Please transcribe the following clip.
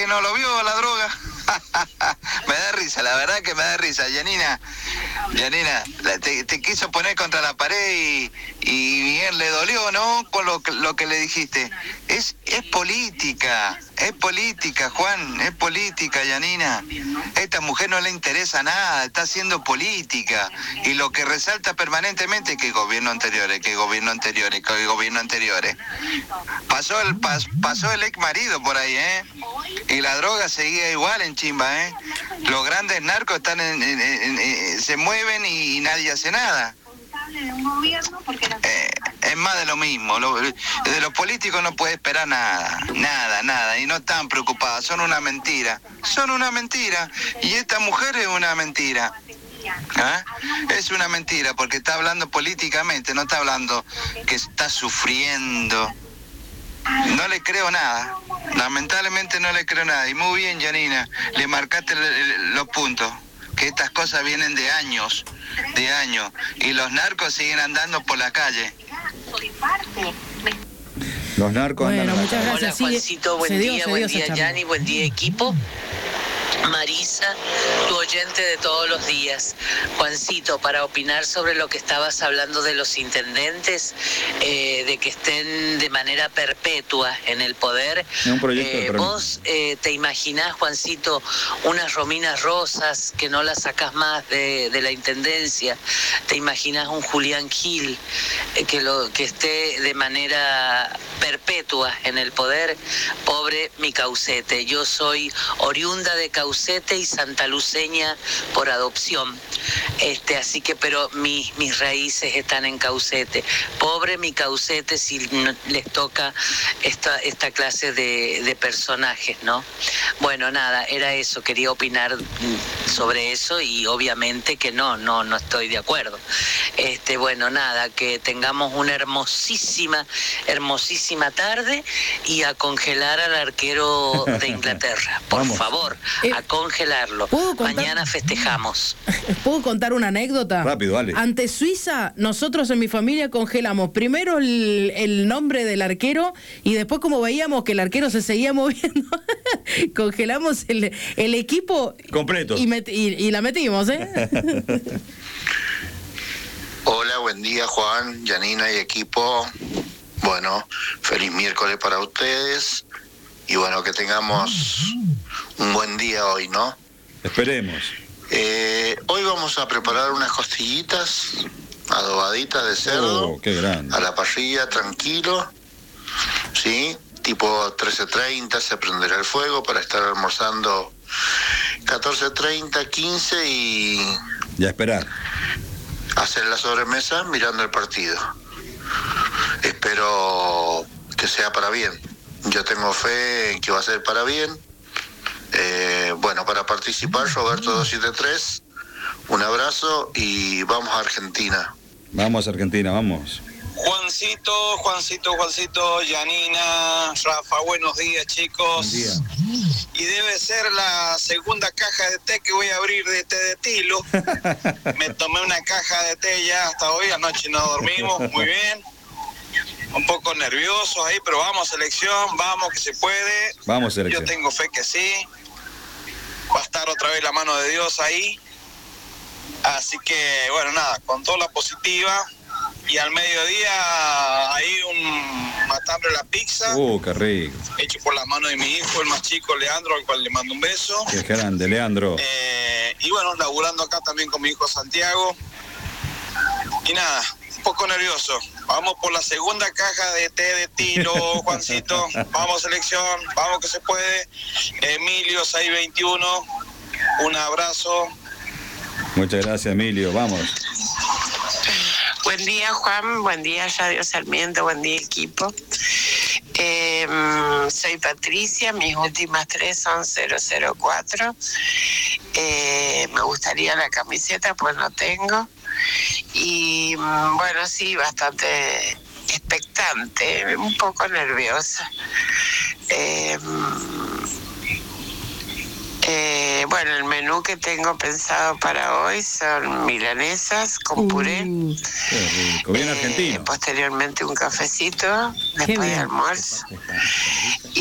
que no lo vio la droga. Me da risa, la verdad que me da risa. Yanina, te quiso poner contra la pared y bien le dolió, ¿no? Con lo que le dijiste. Es política, Juan, es política, Yanina. A esta mujer no le interesa nada, está haciendo política. Y lo que resalta permanentemente es que gobierno anteriores. Pasó el ex marido por ahí, ¿eh? Y la droga seguía igual en Chimba, ¿eh? Los grandes narcos están se mueven y nadie hace nada. Es más de lo mismo. De los políticos no puede esperar nada. Y no están preocupados, son una mentira. Y esta mujer es una mentira. ¿Ah? Es una mentira porque está hablando políticamente, no está hablando que está sufriendo. No le creo nada, lamentablemente no le creo nada. Y muy bien, Yanina, le marcaste los puntos, que estas cosas vienen de años, y los narcos siguen andando por la calle. Los narcos andan. Bueno, muchas gracias. Hola, Juancito, buen día, Yani, buen día, equipo. Marisa, tu oyente de todos los días. Juancito, para opinar sobre lo que estabas hablando de los intendentes, de que estén de manera perpetua en el poder. ¿Vos te imaginás, Juancito, unas Rominas Rosas que no las sacás más de la intendencia? ¿Te imaginás un Julián Gil que esté de manera perpetua en el poder? Pobre mi Caucete. Yo soy oriunda de Caucete y santaluceña por adopción, así que pero mis raíces están en Caucete. Pobre mi Caucete si les toca esta clase de personajes, ¿no? Bueno, nada, era eso, quería opinar sobre eso y obviamente que no estoy de acuerdo. Bueno, nada, que tengamos una hermosísima tarde y a congelar al arquero de Inglaterra, por favor, a congelarlo. Mañana festejamos. ¿Puedo contar una anécdota? Rápido, dale. Ante Suiza, nosotros en mi familia congelamos primero el nombre del arquero y después, como veíamos que el arquero se seguía moviendo, congelamos el equipo completo y la metimos, ¿eh? Hola, buen día, Juan, Yanina y equipo. Bueno, feliz miércoles para ustedes y bueno, que tengamos un buen día hoy, ¿no? Esperemos. Hoy vamos a preparar unas costillitas adobaditas de cerdo. Qué grande. A la parrilla, tranquilo, ¿sí? Tipo 13:30 se prenderá el fuego para estar almorzando 14:30, 15 y... ya esperar. Hacer la sobremesa mirando el partido. Espero que sea para bien. Yo tengo fe en que va a ser para bien. Bueno, para participar, Roberto 273, un abrazo y vamos a Argentina. Vamos a Argentina, vamos. Juancito, Yanina, Rafa, buenos días, chicos. Buen día. Y debe ser la segunda caja de té que voy a abrir de té de tilo. Me tomé una caja de té ya hasta hoy, anoche no dormimos, muy bien. Un poco nerviosos ahí, pero vamos, selección, vamos que se puede. Vamos, selección. Yo tengo fe que sí. Va a estar otra vez la mano de Dios ahí. Así que, bueno, nada, con toda la positiva. Y al mediodía ahí un matambre a la pizza. Qué rico. Hecho por la mano de mi hijo, el más chico, Leandro, al cual le mando un beso. Qué grande, Leandro. Y bueno, laburando acá también con mi hijo Santiago. Y nada, un poco nervioso. Vamos por la segunda caja de té de tiro, Juancito. Vamos, selección, vamos que se puede. Emilio 621, un abrazo. Muchas gracias, Emilio, vamos. Buen día, Juan, buen día, Radio Sarmiento, buen día, equipo. Soy Patricia, mis últimas 3 son 004. Me gustaría la camiseta, pues no tengo. Y bueno, sí, bastante expectante, un poco nerviosa. Bueno, el menú que tengo pensado para hoy son milanesas con puré. Qué rico. Bien argentino. Posteriormente un cafecito después de almuerzo.